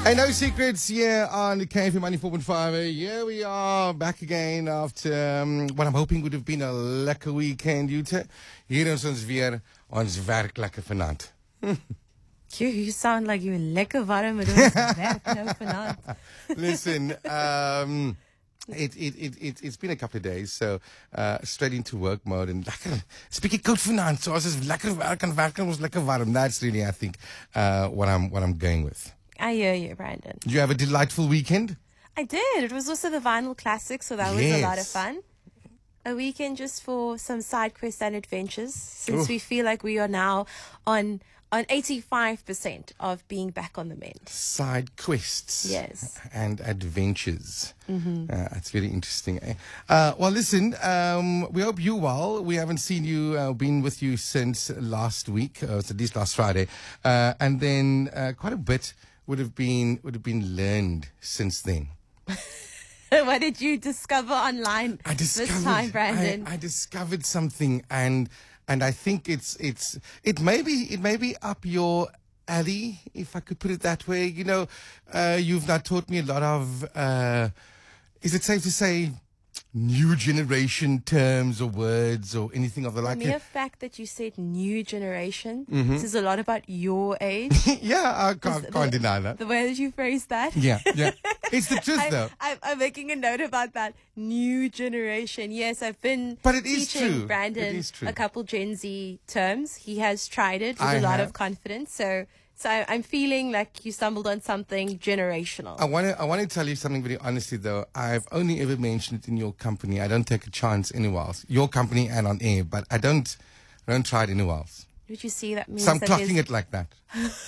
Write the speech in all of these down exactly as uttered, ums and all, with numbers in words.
Hey, no secrets here on K F M ninety-four point five. Here we are back again after um, what I'm hoping would have been a lekker weekend. Jute. Hier is ons weer, ons werk lekker vanaand. You, you sound like you're lekker warm met ons werk nou vanaand. Listen, um, it, it, it, it, it's been a couple of days, so uh, straight into work mode. And lekker, speaking good vanaand, so as is lekker werk en werk en ons lekker warm. That's really, I think, uh, what I'm what I'm going with. I hear you, Brandon. Did you have a delightful weekend? I did. It was also the Vinyl Classic, so that was Yes. a lot of fun. A weekend just for some side quests and adventures, since Oof. we feel like we are now on on eighty-five percent of being back on the mend. Side quests. Yes. And adventures. Mm-hmm. Uh, that's very interesting. Eh? Uh, well, listen, um, we hope you're well. We haven't seen you, uh, been with you since last week, uh, at least last Friday. Uh, and then uh, quite a bit would have been would have been learned since then. What did you discover online I discovered, this time, Brandon? I, I discovered something, and and I think it's it's it may be it may be up your alley, if I could put it that way. You know, uh, you've not taught me a lot of. Uh, is it safe to say new generation terms or words or anything of the The like? mere fact that you said new generation Mm-hmm. says a lot about your age. Yeah, I can't, The- can't the- deny that. The way that you phrased that. Yeah, yeah, it's the truth I, though. I, I'm making a note about that new generation. Yes, I've been But it is teaching true. Brandon It is true. a couple Gen Z terms. He has tried it with I a lot have. of confidence. So, so I, I'm feeling like you stumbled on something generational. I want to I want to tell you something very honestly, though. I've only ever mentioned it in your company. I don't take a chance anywhere else. Your company and on air, but I don't I don't try it anywhere else. Did you see that means So I'm that clocking there's- it like that.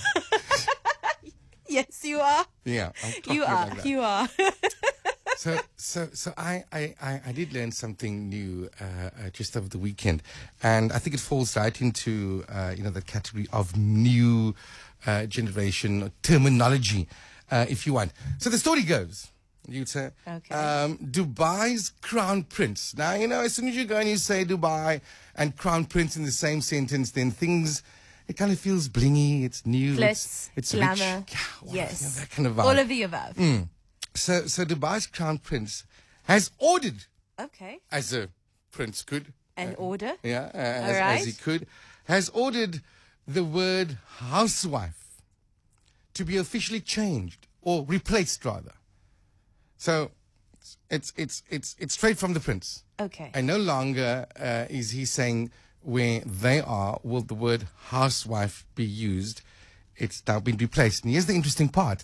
Yes, you are. Yeah, I'm clocking You it are. like that. You are. So so so I I, I, I did learn something new uh, uh, just over the weekend, and I think it falls right into uh, you know the category of new uh, generation terminology, uh, if you want. So the story goes. You say, Okay. um, Dubai's crown prince. Now, you know, as soon as you go and you say Dubai and crown prince in the same sentence, then things, it kind of feels blingy, it's new, Glitz, it's, it's glamour. rich. Yeah, well, Yes. you know, that kind of vibe. All of the above. So, so Dubai's crown prince has ordered, Okay. as a prince could, An order. yeah, uh, as, All right. as he could, has ordered the word housewife to be officially changed or replaced, rather. So, it's it's it's it's straight from the prince, Okay. and no longer uh, is he saying where they are will the word housewife be used. It's now been replaced. And here's the interesting part.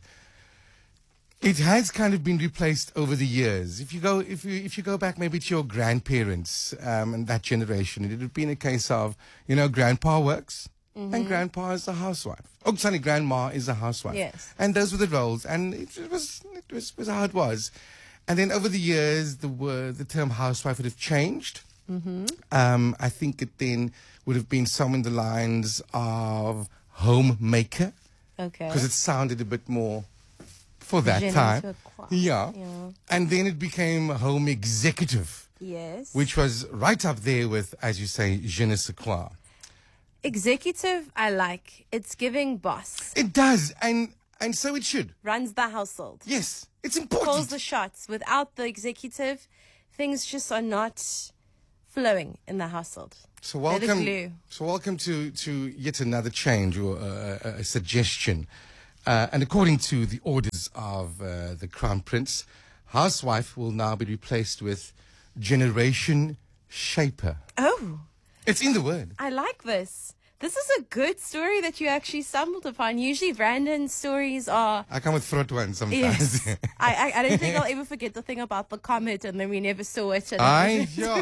It has kind of been replaced over the years. If you go, if you if you go back maybe to your grandparents um, and that generation, it would have been a case of, you know, grandpa works and grandpa is a housewife. Oh, sorry, grandma is a housewife. Yes. And those were the roles, and it, it was it was, was how it was. And then over the years, the word the term housewife would have changed. Mm-hmm. Um, I think it then would have been some in the lines of homemaker, Okay. because it sounded a bit more for that Je ne time. sais quoi. Yeah. Yeah. And then it became home executive, Yes. which was right up there with, as you say, je ne sais quoi. Executive, I like. It's giving boss. It does, and and so it should. Runs the household. Yes, it's Calls important. the shots. Without the executive, things just are not flowing in the household. So They're the welcome, glue. so welcome to to yet another change or uh, a, a suggestion. Uh, and according to the orders of uh, the Crown Prince, housewife will now be replaced with generation shaper. Oh, It's in the word. I like this. This is a good story that you actually stumbled upon. Usually Brandon's stories are... I come with fraught ones sometimes. Yes. I, I, I don't think I'll ever forget the thing about the comet and then we never saw it. And I, yeah.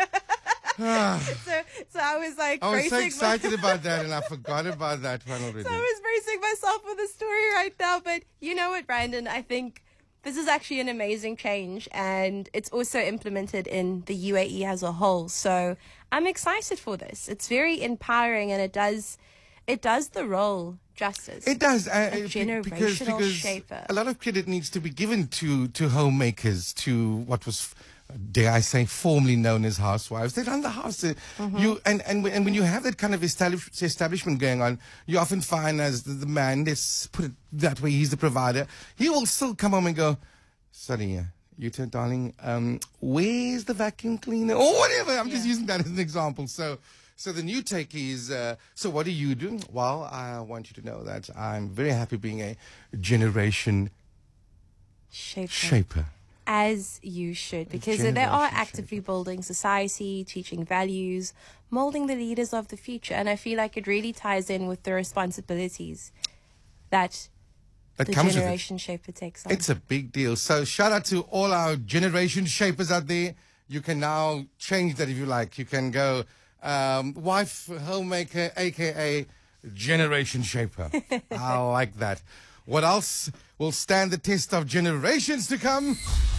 so, so I was like I was so bracing my- excited about that, and I forgot about that one already. So I was bracing myself for the story right now. But you know what, Brandon? I think this is actually an amazing change, and it's also implemented in the U A E as a whole. So I'm excited for this. It's very empowering, and it does it does the role justice. It does, uh, A uh, be- because generational because shaper. a lot of credit needs to be given to to homemakers, to what was dare I say, formerly known as housewives. They run the house. Uh, Mm-hmm. You and, and and when you have that kind of establish, establishment going on, you often find as the, the man, let's put it that way, he's the provider. He will still come home and go, sorry, uh, you two, darling, um, where's the vacuum cleaner or whatever. I'm just Yeah. using that as an example. So. So the new take is, uh, so what do you do? Well, I want you to know that I'm very happy being a generation Shaper. shaper. As you should, because they are Generation actively building society, teaching values, molding the leaders of the future. And I feel like it really ties in with the responsibilities that That the comes with it. generation shaper takes on. It's a big deal. So shout out to all our generation shapers out there. You can now change that if you like. You can go um, wife homemaker, a k a generation shaper. I like that. What else will stand the test of generations to come?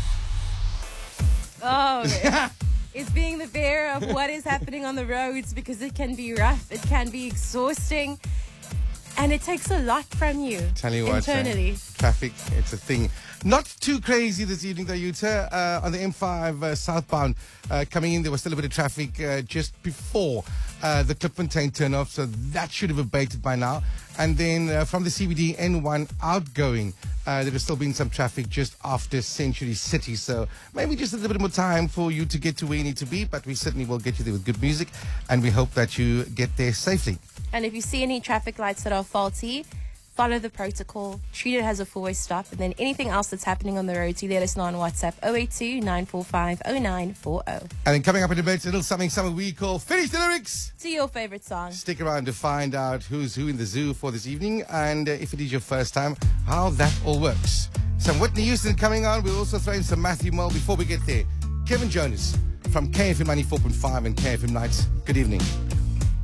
Oh, it's being the bearer of what is happening on the roads, because it can be rough, it can be exhausting, and it takes a lot from you Tell you what, internally. uh, traffic, it's a thing. Not too crazy this evening, though, Yuta. Uh, on the M five uh, southbound uh, coming in, there was still a bit of traffic uh, just before uh, the Klipfontein turnoff, so that should have abated by now. And then uh, from the C B D N one outgoing, uh, there has still been some traffic just after Century City, so maybe just a little bit more time for you to get to where you need to be, but we certainly will get you there with good music, and we hope that you get there safely. And if you see any traffic lights that are faulty, follow the protocol, treat it as a four-way stop, and then anything else that's happening on the roads, you let us know on WhatsApp oh eight two, nine four five, oh nine four oh. And then coming up in a bit, a little something, something we call Finish the Lyrics. To your favorite song. Stick around to find out who's who in the zoo for this evening, and uh, if it is your first time, how that all works. Some Whitney Houston coming on. We'll also throw in some Matthew Mull before we get there. Kevin Jonas from K F M ninety-four point five and K F M Nights. Good evening.